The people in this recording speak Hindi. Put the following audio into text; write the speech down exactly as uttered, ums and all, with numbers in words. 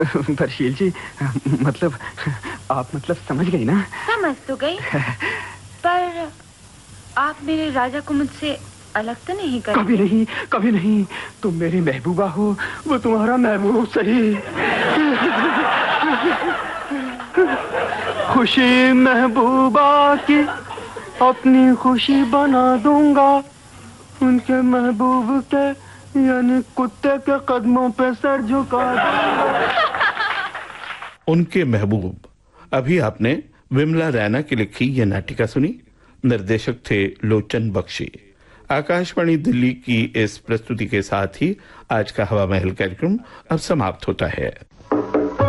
बरशील जी, मतलब आप मतलब समझ गई ना? समझ तो गई, पर आप मेरे राजा को मुझसे अलग तो नहीं कर? कभी नहीं, कभी नहीं। तुम मेरी महबूबा हो, वो तुम्हारा महबूब सही। खुशी महबूबा की अपनी खुशी बना दूंगा, उनके महबूब के यानी कुत्ते के कदमों पे सर झुका दूंगा। उनके महबूब। अभी आपने विमला रैना की लिखी यह नाटिका सुनी। निर्देशक थे लोचन बख्शी। आकाशवाणी दिल्ली की इस प्रस्तुति के साथ ही आज का हवा महल कार्यक्रम अब समाप्त होता है।